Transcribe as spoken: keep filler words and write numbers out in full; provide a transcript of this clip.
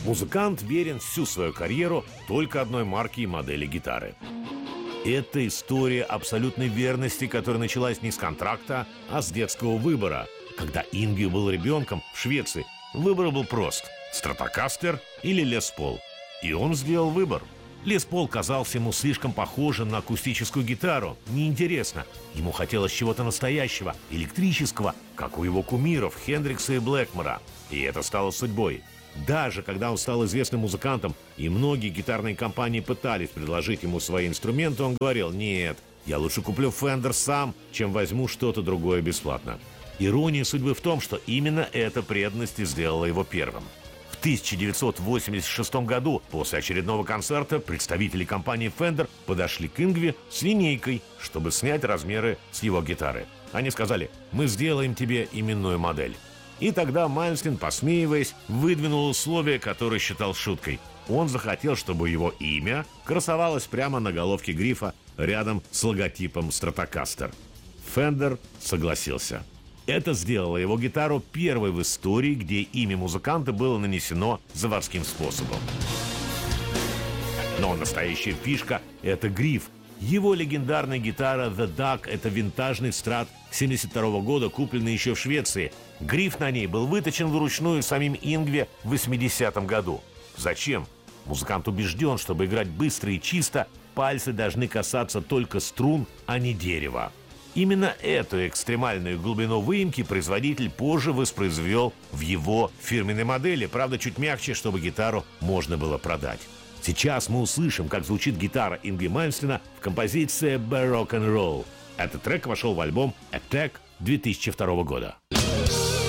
Музыкант верен всю свою карьеру только одной марке и модели гитары. Это история абсолютной верности, которая началась не с контракта, а с детского выбора. Когда Ингви был ребенком в Швеции, выбор был прост – Стратокастер или Лес Пол. И он сделал выбор. Лес Пол казался ему слишком похожим на акустическую гитару. Неинтересно. Ему хотелось чего-то настоящего, электрического, как у его кумиров Хендрикса и Блэкмора. И это стало судьбой. Даже когда он стал известным музыкантом, и многие гитарные компании пытались предложить ему свои инструменты, он говорил: «Нет, я лучше куплю Фендер сам, чем возьму что-то другое бесплатно». Ирония судьбы в том, что именно эта преданность и сделала его первым. В тысяча девятьсот восемьдесят шестом году, после очередного концерта, представители компании Fender подошли к Ингви с линейкой, чтобы снять размеры с его гитары. Они сказали: «Мы сделаем тебе именную модель». И тогда Мальмстен, посмеиваясь, выдвинул условие, которое считал шуткой. Он захотел, чтобы его имя красовалось прямо на головке грифа рядом с логотипом Stratocaster. Фендер согласился. Это сделало его гитару первой в истории, где имя музыканта было нанесено заводским способом. Но настоящая фишка – это гриф. Его легендарная гитара The Duck – это винтажный страт семьдесят второго года, купленный еще в Швеции. Гриф на ней был выточен вручную самим Ингви в восьмидесятом году. Зачем? Музыкант убежден, чтобы играть быстро и чисто, пальцы должны касаться только струн, а не дерева. Именно эту экстремальную глубину выемки производитель позже воспроизвел в его фирменной модели, правда, чуть мягче, чтобы гитару можно было продать. Сейчас мы услышим, как звучит гитара Ингви Мальмстена в композиции «Baroque and Roll». Этот трек вошел в альбом «Attack» две тысячи второго года.